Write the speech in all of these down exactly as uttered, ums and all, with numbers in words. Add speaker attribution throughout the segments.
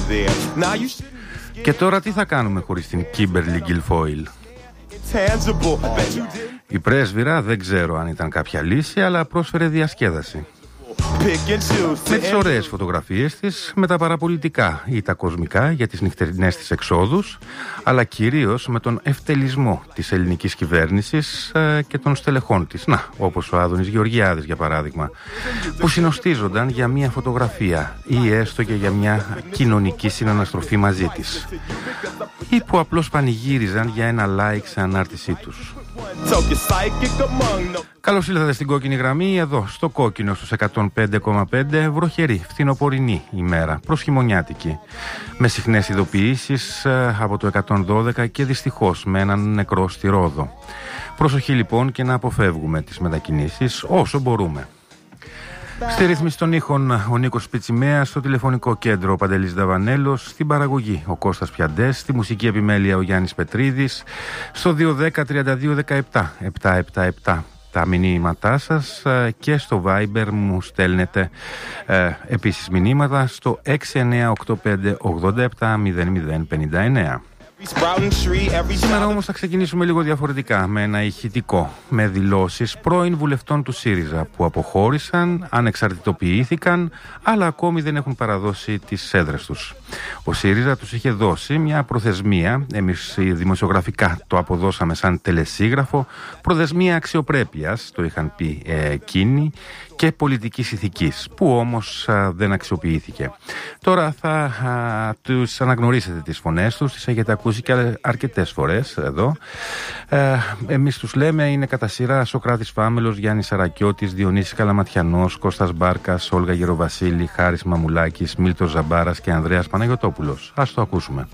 Speaker 1: Και τώρα τι θα κάνουμε χωρίς την Κίμπερλι Γκιλφόιλ? Η πρέσβυρα δεν ξέρω αν ήταν κάποια λύση, αλλά πρόσφερε διασκέδαση. Με τις ωραίες φωτογραφίες της, με τα παραπολιτικά ή τα κοσμικά για τις νυχτερινές της εξόδους, αλλά κυρίως με τον ευτελισμό της ελληνικής κυβέρνησης ε, και των στελεχών της. Να, όπως ο Άδωνης Γεωργιάδης για παράδειγμα, που συνοστίζονταν για μια φωτογραφία ή έστω και για μια κοινωνική συναναστροφή μαζί της, ή που απλώς πανηγύριζαν για ένα like σε ανάρτησή τους. Καλώς ήλθατε στην κόκκινη γραμμή, εδώ στο κόκκινο στους εκατόν πέντε κόμμα πέντε, βροχερή, φθινοπορεινή ημέρα, προσχειμωνιάτικη, με συχνές ειδοποιήσεις από το εκατόν δώδεκα και δυστυχώς με έναν νεκρό στη Ρόδο. Προσοχή λοιπόν και να αποφεύγουμε τις μετακινήσεις όσο μπορούμε. Στη ρύθμιση των ήχων ο Νίκος Σπιτσιμέας, στο τηλεφωνικό κέντρο ο Παντελής Δαβανέλος, στην παραγωγή ο Κώστας Πιαντές, στη μουσική επιμέλεια ο Γιάννης Πετρίδης, στο δύο δέκα τριάντα δύο δεκαεπτά επτακόσια εβδομήντα επτά τα μηνύματά σας και στο Viber μου στέλνετε ε, επίσης μηνύματα στο έξι εννιά οκτώ πέντε ογδόντα επτά μηδέν μηδέν πενήντα εννέα. Σήμερα όμως θα ξεκινήσουμε λίγο διαφορετικά, με ένα ηχητικό, με δηλώσεις πρώην βουλευτών του ΣΥΡΙΖΑ που αποχώρησαν, ανεξαρτητοποιήθηκαν, αλλά ακόμη δεν έχουν παραδώσει τις έδρες τους. Ο ΣΥΡΙΖΑ τους είχε δώσει μια προθεσμία, εμείς δημοσιογραφικά το αποδώσαμε σαν τελεσίγραφο, προθεσμία αξιοπρέπειας, το είχαν πει ε, εκείνοι, και πολιτικής ηθικής, που όμως α, δεν αξιοποιήθηκε. Τώρα θα α, τους αναγνωρίσετε τις φωνές τους, τις έχετε ακούσει και αρκετές φορές εδώ. Ε, εμείς τους λέμε, είναι κατά σειρά Σωκράτης Φάμελος, Γιάννης Σαρακιώτης, Διονύσης Καλαματιανός, Κώστας Μπάρκας, Όλγα Γεροβασίλη, Χάρης Μαμουλάκης, Μίλτος Ζαμπάρας και Ανδρέας Παναγιωτόπουλος. Ας το ακούσουμε.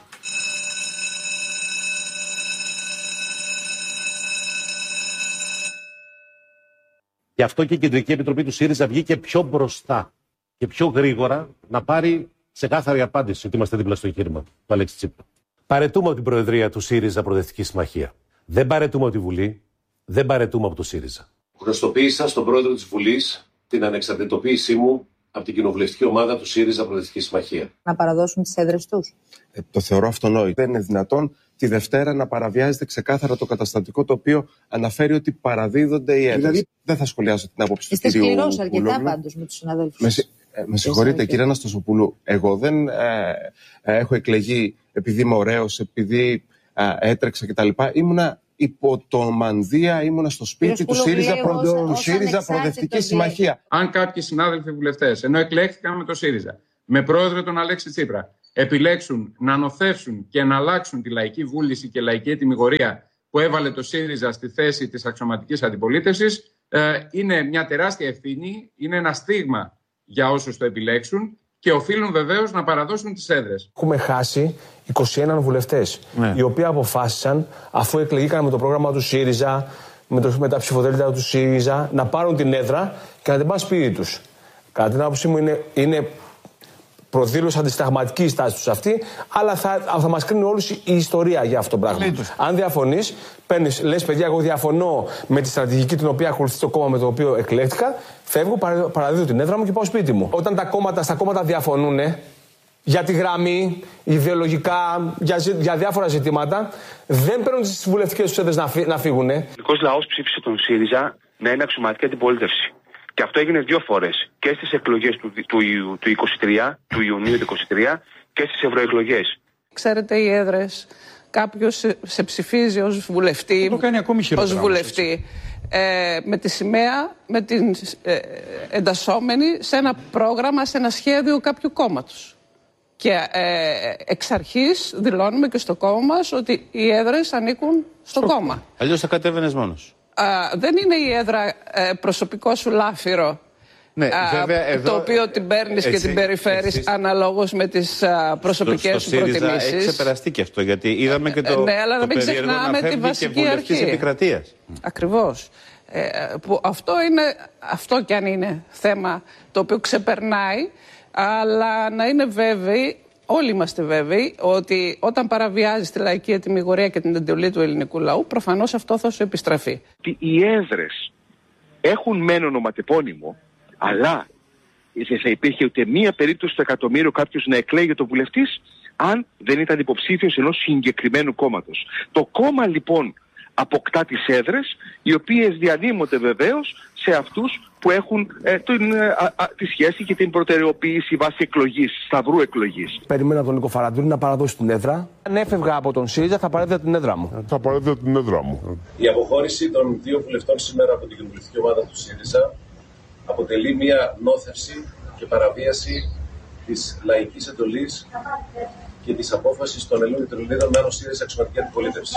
Speaker 2: Γι' αυτό και η Κεντρική Επιτροπή του ΣΥΡΙΖΑ βγήκε πιο μπροστά και πιο γρήγορα να πάρει ξεκάθαρη απάντηση ότι είμαστε δίπλα στο εγχείρημα του Αλέξη Τσίπρα. Παρετούμε από την Προεδρία του ΣΥΡΙΖΑ Προοδευτική Συμμαχία. Δεν παρετούμε από τη Βουλή, δεν παρετούμε από το ΣΥΡΙΖΑ. Γνωστοποίησα στον πρόεδρο της Βουλής την ανεξαρτητοποίησή μου από την κοινοβουλευτική ομάδα του ΣΥΡΙΖΑ Προοδευτική Συμμαχία.
Speaker 3: Να παραδώσουν τις έδρες τους.
Speaker 4: Ε, το θεωρώ αυτονόητο. Δεν είναι δυνατόν τη Δευτέρα να παραβιάζεται ξεκάθαρα το καταστατικό το οποίο αναφέρει ότι παραδίδονται οι έδρες. Δηλαδή δεν θα σχολιάσω την άποψη του κυρίου Πουλόγλου.
Speaker 3: Είστε σκληρός αρκετά πάντως με τους συναδέλφους.
Speaker 4: Με, ε, με συγχωρείτε κύριε Αναστασοπούλου, εγώ δεν ε, ε, έχω εκλεγεί επειδή είμαι ωραίος, επειδή ε, έτρεξα κτλ. Ήμουνα υπό το μανδύα, ήμουνα στο σπίτι του ΣΥΡΙΖΑ, προ, του ΣΥΡΙΖΑ Προοδευτική Συμμαχία.
Speaker 5: Αν κάποιοι συνάδελφοι βουλευτές, ενώ εκλέχθηκαν με το ΣΥΡΙΖΑ, με πρόεδρο τον Αλέξη Τσίπρα, επιλέξουν να νοθεύσουν και να αλλάξουν τη λαϊκή βούληση και λαϊκή ετυμηγορία που έβαλε το ΣΥΡΙΖΑ στη θέση της αξιωματικής αντιπολίτευσης, ε, είναι μια τεράστια ευθύνη, είναι ένα στίγμα για όσους το επιλέξουν και οφείλουν βεβαίως να παραδώσουν τις έδρες.
Speaker 6: Έχουμε χάσει είκοσι ένα βουλευτές, ναι, οι οποίοι αποφάσισαν, αφού εκλεγήκαν με το πρόγραμμα του ΣΥΡΙΖΑ, με, το, με τα ψηφοδέλτια του ΣΥΡΙΖΑ, να πάρουν την έδρα και να την πάνε σπίτι τους. Κατά την άποψή μου είναι, είναι προδήλωση αντισταγματική η στάση τους αυτή, αλλά θα, θα μας κρίνει όλους η ιστορία για αυτό το πράγμα. Λίτως. Αν διαφωνείς, παίρνεις, λες παιδιά, εγώ διαφωνώ με τη στρατηγική την οποία ακολουθεί το κόμμα με το οποίο εκλέχτηκα, φεύγω, παραδίδω την έδρα μου και πάω σπίτι μου. Όταν τα κόμματα, στα κόμματα διαφωνούν για τη γραμμή, ιδεολογικά, για, για διάφορα ζητήματα, δεν παίρνουν τις βουλευτικές τους έδρες να, φύ, να φύγουν. Ο
Speaker 7: ελληνικός λαός ψήφισε τον ΣΥΡΙΖΑ να είναι αξιωματική αντιπολίτευση. Και αυτό έγινε δύο φορές. Και στις εκλογές του, του, του, του, είκοσι τρία, του Ιουνίου του είκοσι τρία και στις ευρωεκλογές.
Speaker 8: Ξέρετε, οι έδρες, κάποιος σε, σε ψηφίζει ως βουλευτή,
Speaker 9: το κάνει ακόμη
Speaker 8: ως βουλευτή ε, με τη σημαία, με την ε, εντασσόμενη σε ένα πρόγραμμα, σε ένα σχέδιο κάποιου κόμματος. Και ε, εξ αρχής δηλώνουμε και στο κόμμα μας ότι οι έδρες ανήκουν στο, στο κόμμα.
Speaker 9: Αλλιώς θα κατέβαινες μόνος.
Speaker 8: Α, δεν είναι η έδρα ε, προσωπικό σου λάφυρο,
Speaker 9: ναι,
Speaker 8: α,
Speaker 9: βέβαια, εδώ,
Speaker 8: το οποίο την παίρνεις και την περιφέρεις εσείς, αναλόγως με τις α, προσωπικές σου προτιμήσεις.
Speaker 9: Έχει ξεπεραστεί και αυτό, γιατί είδαμε και το,
Speaker 8: ναι, αλλά
Speaker 9: το
Speaker 8: μην ξεχνάμε τη βασική αρχή.
Speaker 9: Επικρατείας.
Speaker 8: Ακριβώς. Ε, που αυτό, είναι, αυτό κι αν είναι θέμα το οποίο ξεπερνάει, αλλά να είναι βέβαιοι, όλοι είμαστε βέβαιοι, ότι όταν παραβιάζεις τη λαϊκή ετυμηγορία και την εντολή του ελληνικού λαού, προφανώς αυτό θα σου επιστραφεί.
Speaker 7: Οι έδρες έχουν μεν ονοματεπώνυμο, αλλά δεν θα υπήρχε ούτε μία περίπτωση στο εκατομμύριο κάποιος να εκλέγει το βουλευτής αν δεν ήταν υποψήφιος ενός συγκεκριμένου κόμματος. Το κόμμα λοιπόν αποκτά τις έδρες, οι οποίες διανύμονται βεβαίως σε αυτούς που έχουν ε, την, ε, α, α, τη σχέση και την προτεραιοποίηση βάσει εκλογής, σταυρού εκλογής.
Speaker 6: Περίμενα από τον Νίκο Φαραντούρη να παραδώσει την έδρα. Αν έφευγα από τον ΣΥΡΙΖΑ θα παρέδιδα την έδρα μου.
Speaker 10: Θα παρέδιδα την έδρα μου.
Speaker 11: Η αποχώρηση των δύο βουλευτών σήμερα από την κοινοβουλευτική ομάδα του ΣΥΡΙΖΑ αποτελεί μια νόθευση και παραβίαση της λαϊκής εντολής και της απόφασης των Ελλήνων και των Ελλήνων με άνω ΣΥΡΙΖΑ αξιωματική αντιπολίτευση.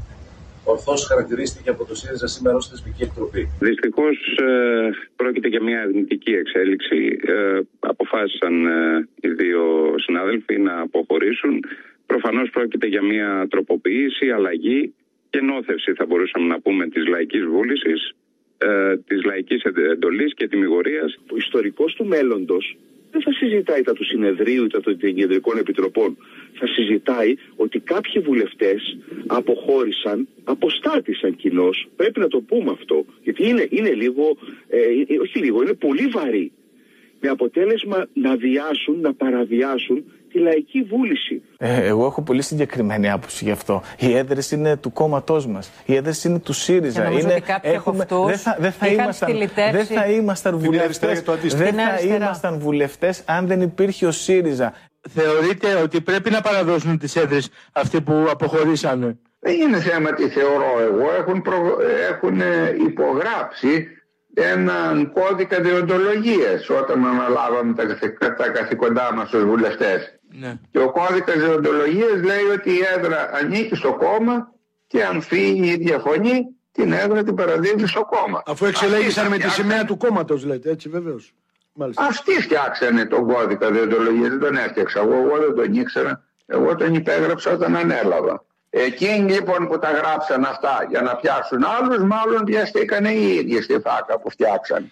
Speaker 11: Ορθώς χαρακτηρίστηκε από το ΣΥΡΙΖΑ σήμερα ως θεσμική εκτροπή.
Speaker 12: Δυστυχώς ε, πρόκειται για μια αρνητική εξέλιξη. Ε, αποφάσισαν ε, οι δύο συνάδελφοι να αποχωρήσουν. Προφανώς πρόκειται για μια τροποποίηση, αλλαγή και νόθευση, θα μπορούσαμε να πούμε, της λαϊκής βούλησης, ε, της λαϊκής εντολής και τιμιγορίας.
Speaker 7: Ο ιστορικός του μέλλοντος δεν θα συζητάει τα του συνεδρίου ή τα των κεντρικών επιτροπών. Θα συζητάει ότι κάποιοι βουλευτές αποχώρησαν, αποστάτησαν κοινώς. Πρέπει να το πούμε αυτό, γιατί είναι, είναι λίγο, ε, όχι λίγο, είναι πολύ βαρύ. Με αποτέλεσμα να βιάσουν, να παραβιάσουν τη λαϊκή βούληση.
Speaker 13: Ε, εγώ έχω πολύ συγκεκριμένη άποψη γι' αυτό. Οι έδρες είναι του κόμματός μας. Οι έδρες είναι του ΣΥΡΙΖΑ. Είναι, έχουμε, δεν θα, δεν θα ήμασταν, δεν θα ήμασταν βουλευτές, δεν θα ήμασταν βουλευτές αν δεν υπήρχε ο ΣΥΡΙΖΑ.
Speaker 14: Θεωρείτε ότι πρέπει να παραδώσουν τις έδρες αυτοί που αποχωρήσανε?
Speaker 15: Δεν είναι θέμα τι θεωρώ εγώ. Έχουν, προ... έχουν υπογράψει έναν κώδικα δεοντολογίας όταν αναλάβαμε τα, τα καθηκοντά μας ως βουλευτές. Ναι. Και ο κώδικας δεοντολογίας λέει ότι η έδρα ανήκει στο κόμμα και αν φύγει η διαφωνεί, την έδρα την παραδίδει στο κόμμα.
Speaker 14: Αφού εξελέγησαν με τη σημαία του κόμματος, λέτε, έτσι βεβαίως. Μάλιστα.
Speaker 15: Αυτοί φτιάξανε τον κώδικα δεοντολογίας, δεν τον έφτιαξα εγώ, εγώ δεν τον ήξερα. Εγώ τον υπέγραψα όταν ανέλαβα. Εκείνοι λοιπόν που τα γράψαν αυτά για να πιάσουν άλλους, μάλλον πιαστήκανε οι ίδιοι στη φάκα που φτιάξαν.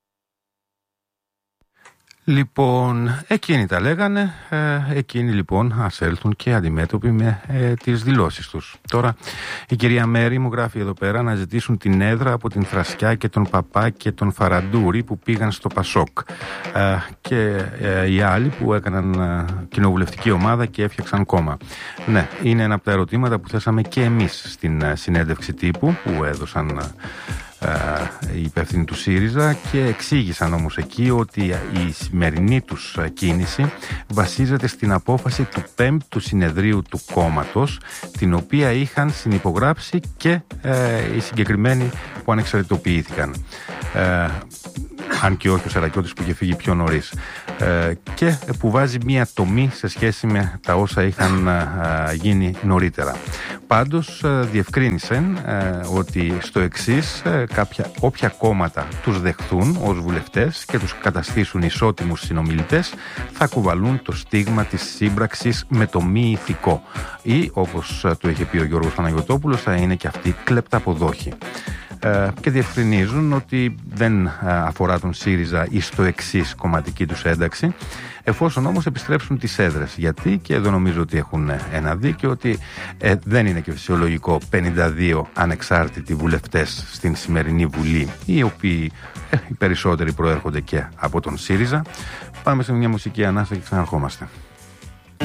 Speaker 1: Λοιπόν, εκείνοι τα λέγανε, ε, εκείνοι λοιπόν ας έλθουν και αντιμέτωποι με ε, τις δηλώσεις τους. Τώρα η κυρία Μέρη μου γράφει εδώ πέρα να ζητήσουν την έδρα από την Θρασκιά και τον Παπά και τον Φαραντούρη που πήγαν στο Πασόκ ε, και ε, οι άλλοι που έκαναν ε, κοινοβουλευτική ομάδα και έφτιαξαν κόμμα. Ναι, είναι ένα από τα ερωτήματα που θέσαμε και εμείς στην ε, συνέντευξη τύπου που έδωσαν ε, οι υπεύθυνοι του ΣΥΡΙΖΑ και εξήγησαν όμως εκεί ότι η σημερινή τους κίνηση βασίζεται στην απόφαση του πέμπτου συνεδρίου του κόμματος, την οποία είχαν συνυπογράψει και ε, οι συγκεκριμένοι που ανεξαρτητοποιήθηκαν. Ε, αν και όχι ο Σερακιώτης που είχε φύγει πιο νωρίς, ε, και που βάζει μία τομή σε σχέση με τα όσα είχαν ε, γίνει νωρίτερα. Πάντως ε, διευκρίνησαν ε, ότι στο εξής ε, κάποια, όποια κόμματα τους δεχθούν ως βουλευτές και τους καταστήσουν ισότιμους συνομιλητές θα κουβαλούν το στίγμα της σύμπραξης με το μη ηθικό ή, όπως ε, το είχε πει ο Γιώργος Παναγιωτόπουλος, θα είναι και αυτοί κλεπταποδόχοι. Και διευκρινίζουν ότι δεν αφορά τον ΣΥΡΙΖΑ ή στο εξής κομματική τους ένταξη, εφόσον όμως επιστρέψουν τις έδρες. Γιατί, και εδώ νομίζω ότι έχουν ένα δίκιο, ότι ε, δεν είναι και φυσιολογικό πενήντα δύο ανεξάρτητοι βουλευτές στην σημερινή Βουλή, οι οποίοι ε, οι περισσότεροι προέρχονται και από τον ΣΥΡΙΖΑ. Πάμε σε μια μουσική ανάσα και ξαναρχόμαστε.